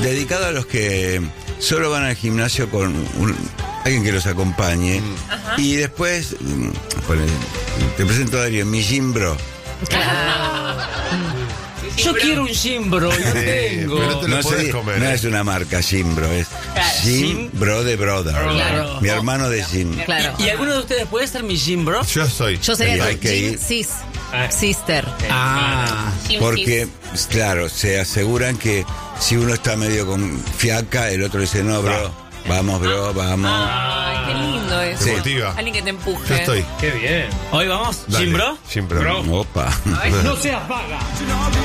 dedicado a los que solo van al gimnasio con alguien que los acompañe. Y después, te presento a Darío, mi gym bro. Yo quiero un Jimbro, yo tengo. Pero no te lo podés comer. No es una marca Jimbro, es Jim Bro de Brother. Claro. Mi hermano de Jim. Claro. ¿Y alguno de ustedes puede ser mi Jimbro? Yo soy. Yo sería Hay tu que Jim ir. Sis. Sister. Porque, claro, se aseguran que si uno está medio con fiaca, el otro dice, no, bro, vamos, bro, vamos. Ay, qué lindo eso. Te motiva. Alguien que te empuje. Yo estoy. Qué bien. Hoy vamos, Dale. Jimbro. Jimbro. Opa. No seas vaga.